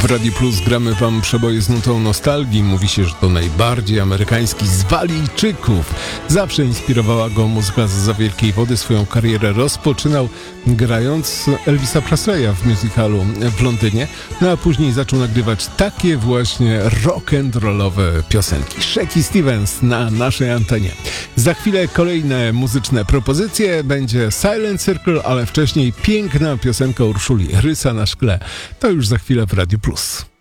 W Radiu Plus gramy wam przeboje z nutą nostalgii. Mówi się, że to najbardziej amerykański z Walijczyków. Zawsze inspirowała go muzyka zza wielkiej wody. Swoją karierę rozpoczynał grając Elvisa Presleya w musicalu w Londynie, no a później zaczął nagrywać takie właśnie rock'n'rollowe piosenki. Shaky Stevens na naszej antenie. Za chwilę kolejne muzyczne propozycje. Będzie Silent Circle, ale wcześniej piękna piosenka Urszuli Rysa na szkle. To już za chwilę w Radiu Plus.